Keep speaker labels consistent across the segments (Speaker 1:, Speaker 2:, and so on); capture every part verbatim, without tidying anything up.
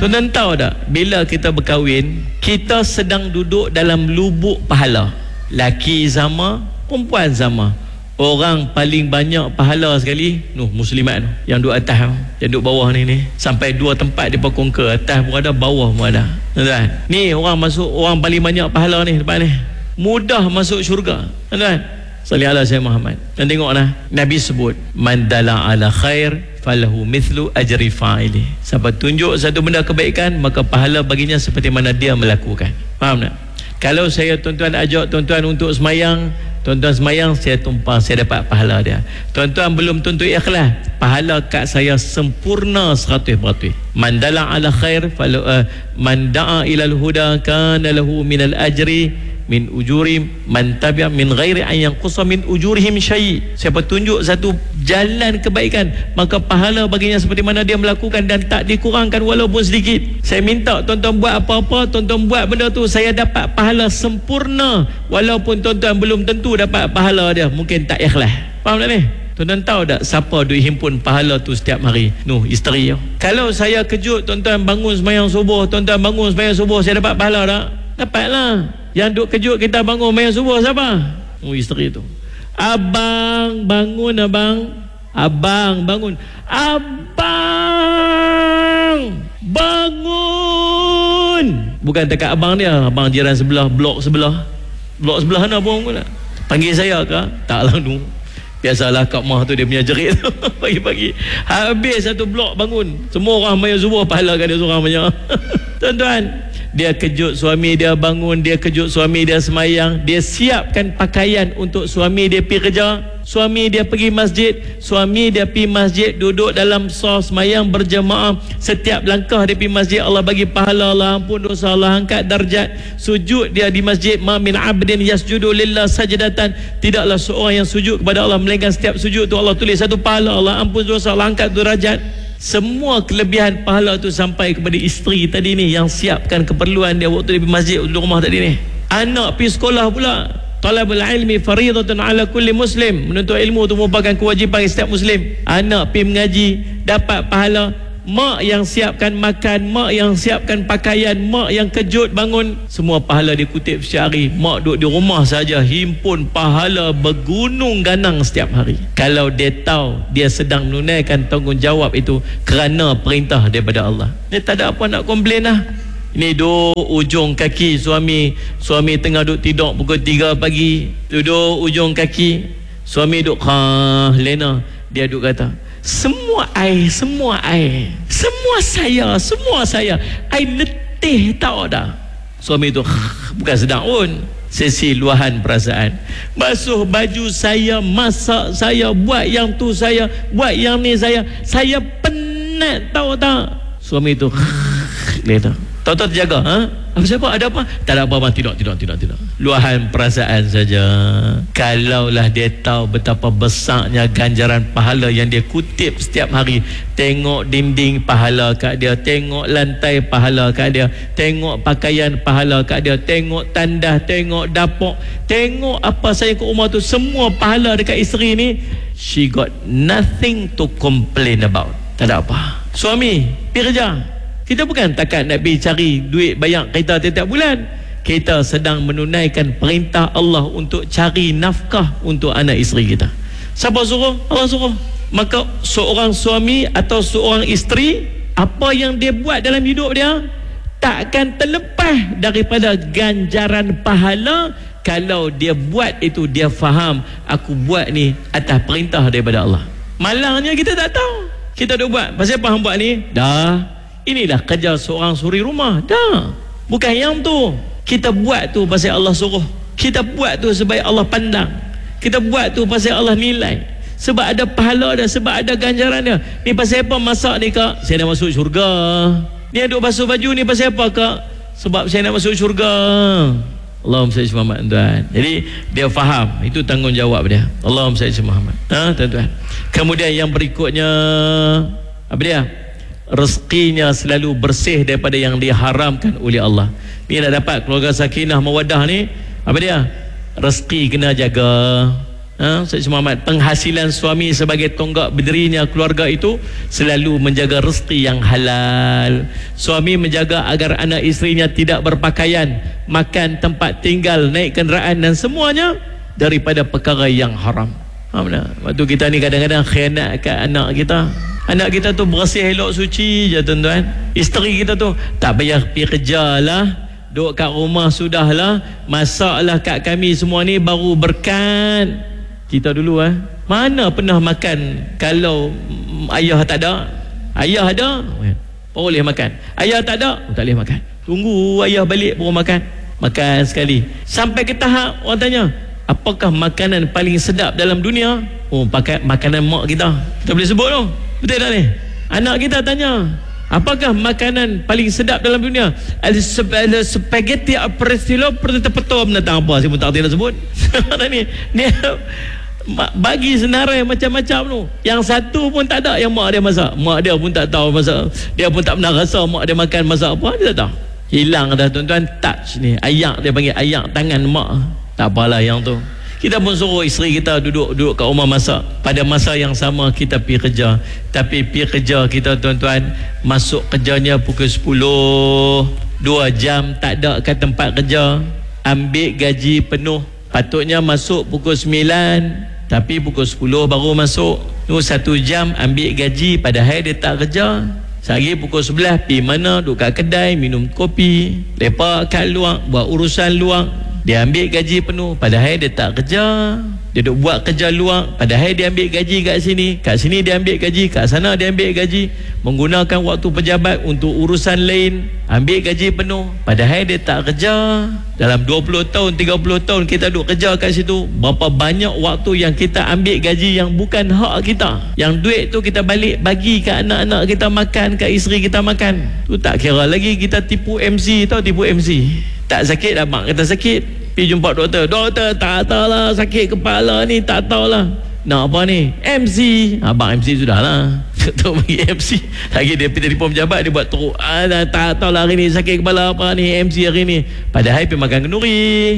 Speaker 1: Tuan-tuan tahu tak, bila kita berkahwin, kita sedang duduk dalam lubuk pahala. Laki sama, perempuan sama. Orang paling banyak pahala sekali Nuh muslimat tu, yang duduk atas tu, yang duduk bawah ni ni. Sampai dua tempat dia conquer, atas pun ada, bawah pun ada. Tuan-tuan, ni orang masuk, orang paling banyak pahala ni depan ni. Mudah masuk syurga. Tuan-tuan, salli ala Sayyidina Muhammad. Dan tengoklah, Nabi sebut, man dala ala khair falahu mithlu ajri fa'ili. Siapa tunjuk satu benda kebaikan, maka pahala baginya seperti mana dia melakukan. Faham tak? Kalau saya tuan-tuan ajak tuan-tuan untuk semayang, tuan-tuan semayang, saya tumpang, saya dapat pahala dia. Tuan-tuan belum tentu ikhlas, pahala kat saya sempurna seratus peratus. Man dala ala khair falahu uh, man da'a ilal huda kana lahu minal ajri min ujuri man tabi'a min ghairi an yanqusa min ujurihim syai'. Siapa tunjuk satu jalan kebaikan, maka pahala baginya seperti mana dia melakukan dan tak dikurangkan walaupun sedikit. Saya minta tuan-tuan buat apa-apa, tuan-tuan buat benda tu, saya dapat pahala sempurna walaupun tuan-tuan belum tentu dapat pahala dia, mungkin tak ikhlas. Faham tak ni? Tuan-tuan tahu tak siapa duk himpun pahala tu setiap hari? Nuh, isteri. Kalau saya kejut tuan-tuan bangun sembahyang subuh, tuan-tuan bangun sembahyang subuh, saya dapat pahala tak? Dapatlah. Yang duk kejut kita bangun sembahyang subuh siapa? Oh, isteri tu. Abang bangun, abang. Abang bangun. Abang bangun. Bukan dekat abang dia, abang jiran sebelah, blok sebelah. Blok sebelah mana pun pula. Panggil saya ke? Taklah nu. Biasalah Kak Mah tu dia punya jerit tu. Pagi-pagi habis satu blok bangun, semua orang sembahyang subuh, pahala kan dia seorang banyak. Tuan-tuan, dia kejut suami dia bangun, dia kejut suami dia semayang, dia siapkan pakaian untuk suami dia pergi kerja, suami dia pergi masjid, suami dia pergi masjid, duduk dalam saf semayang berjemaah. Setiap langkah dia pergi masjid, Allah bagi pahala, Allah ampun dosa, Allah angkat darjat. Sujud dia di masjid, ma min abdin yasjudu lillah sajdatan, tidaklah seorang yang sujud kepada Allah melainkan setiap sujud tu Allah tulis satu pahala, Allah ampun dosa, Allah angkat darjat. Semua kelebihan pahala tu sampai kepada isteri tadi ni yang siapkan keperluan dia waktu dia pergi masjid duduk rumah tadi ni. Anak pergi sekolah pula. Talabul ilmi faridatun ala kulli muslim. Menuntut ilmu tu merupakan kewajipan setiap muslim. Anak pergi mengaji dapat pahala. Mak yang siapkan makan, mak yang siapkan pakaian, mak yang kejut bangun, semua pahala dikutip setiap hari. Mak duduk di rumah saja himpun pahala bergunung ganang setiap hari. Kalau dia tahu dia sedang menunaikan tanggungjawab itu kerana perintah daripada Allah, dia tak ada apa nak komplain lah. Ini duduk ujung kaki suami, suami tengah duduk tidur pukul tiga pagi, duduk ujung kaki, suami duduk ha lena, dia duduk kata, semua air, semua air, semua saya, semua saya, air letih tahu dah. Suami tu bukan sedang pun, sesi luahan perasaan. Basuh baju saya, masak saya, buat yang tu saya, buat yang ni saya, saya penat tahu tak. Suami tu dia tahu, tahu-tahu terjaga, ha? Apa siapa? Ada apa? Tak ada apa-apa. Tidak, tidak, tidak, tidak. Luahan perasaan saja. Kalaulah dia tahu betapa besarnya ganjaran pahala yang dia kutip setiap hari. Tengok dinding pahala kat dia, tengok lantai pahala kat dia, tengok pakaian pahala kat dia, tengok tandas, tengok dapur, tengok apa saya ke rumah tu, semua pahala dekat isteri ni. She got nothing to complain about. Tak ada apa. Suami pergi kerja, kita bukan takat nak pergi cari duit bayar kereta tiap-tiap bulan. Kita sedang menunaikan perintah Allah untuk cari nafkah untuk anak isteri kita. Siapa suruh? Allah suruh. Maka seorang suami atau seorang isteri, apa yang dia buat dalam hidup dia takkan terlepas daripada ganjaran pahala kalau dia buat itu, dia faham aku buat ni atas perintah daripada Allah. Malangnya kita tak tahu. Kita dah buat, pasal apa hang buat ni? Dah. Inilah kerja seorang suri rumah. Dah. Bukan yang tu. Kita buat tu pasal Allah suruh. Kita buat tu sebab Allah pandang. Kita buat tu pasal Allah nilai. Sebab ada pahala dia, sebab ada ganjaran dia. Ni pasal apa masak ni kak? Saya nak masuk syurga. Ni duk basuh baju ni pasal apa kak? Sebab saya nak masuk syurga. Allahumma salli ala Muhammad, tuan. Jadi dia faham, itu tanggungjawab dia. Allahumma salli ala Muhammad. Ha, tuan-tuan. Kemudian yang berikutnya apa dia? Rezekinya selalu bersih daripada yang diharamkan oleh Allah. Ni nak dapat keluarga sakinah mawaddah ni, apa dia? Rezeki kena jaga. Ha, Ustaz Muhammad, penghasilan suami sebagai tonggak berdirinya keluarga itu selalu menjaga rezeki yang halal. Suami menjaga agar anak isterinya tidak berpakaian, makan, tempat tinggal, naik kenderaan dan semuanya daripada perkara yang haram. Ha, benar? Waktu kita ni kadang-kadang khianat kat anak kita. Anak kita tu bersih elok suci je tuan-tuan. Isteri kita tu tak payah pergi kerja lah, duduk kat rumah sudahlah, masaklah kat kami semua ni baru berkat. Kita dulu eh, mana pernah makan kalau ayah tak ada? Ayah ada, boleh makan. Ayah tak ada, tak boleh makan. Tunggu ayah balik baru makan. Makan sekali. Sampai ke tahap orang tanya, apakah makanan paling sedap dalam dunia? Oh, pakai makanan mak kita. Kita boleh sebut tu. Betul tak ni? Anak kita tanya, apakah makanan paling sedap dalam dunia? Ada spaghetti aprestilo pertepetom datang apa? Saya pun tak tahu nak sebut. ni ni bagi senarai macam-macam tu. Yang satu pun tak ada yang mak dia masak. Mak dia pun tak tahu masak. Dia pun tak pernah rasa mak dia makan masak apa. Dia tak tahu. Hilang dah tuan-tuan. Touch ni, ayak dia panggil, ayak tangan mak. Tak apalah yang tu. Kita pun suruh isteri kita duduk-duduk kat rumah masak. Pada masa yang sama kita pergi kerja. Tapi pergi kerja kita tuan-tuan, masuk kerjanya pukul sepuluh, dua jam tak ada kat tempat kerja, ambil gaji penuh. Patutnya masuk pukul sembilan, tapi pukul sepuluh baru masuk. Tu satu jam ambil gaji, padahal dia tak kerja. Sehari pukul sebelas pergi mana, duduk kat kedai minum kopi, lepak kat luar, buat urusan luar. Dia ambil gaji penuh, padahal dia tak kerja. Dia duduk buat kerja luar, padahal dia ambil gaji kat sini. Kat sini dia ambil gaji, kat sana dia ambil gaji. Menggunakan waktu pejabat untuk urusan lain, ambil gaji penuh, padahal dia tak kerja. Dalam dua puluh tahun, tiga puluh tahun kita duduk kerja kat situ, berapa banyak waktu yang kita ambil gaji yang bukan hak kita. Yang duit tu kita balik bagi kat anak-anak kita makan, kat isteri kita makan. Tu tak kira lagi kita tipu M C. Tahu tipu M C? Tak sakit, abang kata sakit, pergi jumpa doktor. Doktor, tak tahulah, sakit kepala ni, tak tahulah. Nak apa ni? M C. Abang M C sudahlah. Doktor bagi M C. Lagi dia pergi telefon pejabat, dia buat teruk. Ah, tak tahulah hari ni sakit kepala apa ni, M C hari ni. Padahal pergi makan kenduri.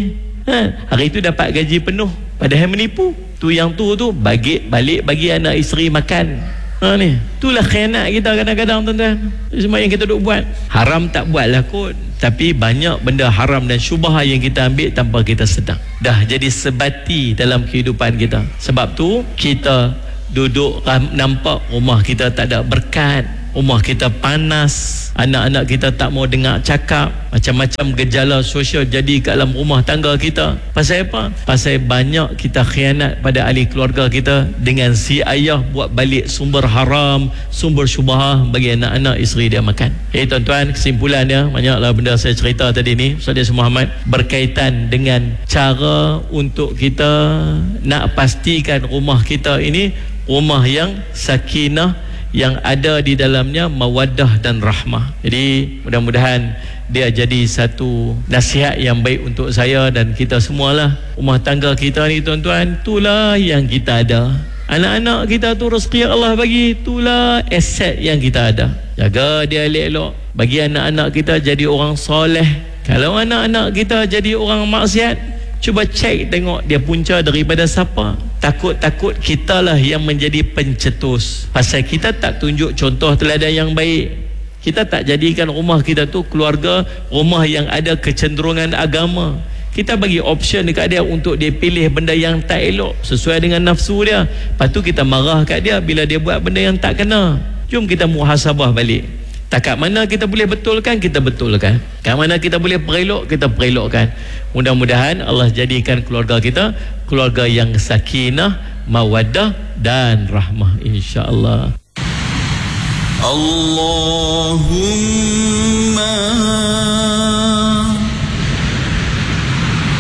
Speaker 1: Ha, hari tu dapat gaji penuh, padahal menipu. Tu yang tu tu bagi balik bagi anak isteri makan. Ha ni, itulah khianat kita kadang-kadang tuan-tuan. Semua yang kita duk buat, haram tak buatlah kot, tapi banyak benda haram dan syubhah yang kita ambil tanpa kita sedar. Dah jadi sebati dalam kehidupan kita. Sebab tu kita duduk nampak rumah kita tak ada berkat, rumah kita panas, anak-anak kita tak mau dengar cakap, macam-macam gejala sosial jadi kat dalam rumah tangga kita. Pasal apa? Pasal banyak kita khianat pada ahli keluarga kita dengan si ayah buat balik sumber haram, sumber syubhah bagi anak-anak isteri dia makan. Eh tuan-tuan, kesimpulannya banyaklah benda saya cerita tadi ni Ustaz Muhammad berkaitan dengan cara untuk kita nak pastikan rumah kita ini rumah yang sakinah, yang ada di dalamnya mawaddah dan rahmah. Jadi mudah-mudahan dia jadi satu nasihat yang baik untuk saya dan kita semualah. Rumah tangga kita ni tuan-tuan, itulah yang kita ada. Anak-anak kita tu rezeki Allah bagi, itulah aset yang kita ada. Jaga dia elok-elok, bagi anak-anak kita jadi orang soleh. Kalau anak-anak kita jadi orang maksiat, cuba cek tengok dia punca daripada siapa. Takut-takut kita lah yang menjadi pencetus. Pasal kita tak tunjuk contoh teladan yang baik. Kita tak jadikan rumah kita tu keluarga rumah yang ada kecenderungan agama. Kita bagi option dekat dia untuk dia pilih benda yang tak elok sesuai dengan nafsu dia. Lepas tu kita marah kat dia bila dia buat benda yang tak kena. Jom kita muhasabah balik. Takat mana kita boleh betulkan, kita betulkan. Kat mana kita boleh perelok, kita perelokkan. Mudah-mudahan Allah jadikan keluarga kita keluarga yang sakinah, mawaddah dan rahmah, insya-Allah. Allahumma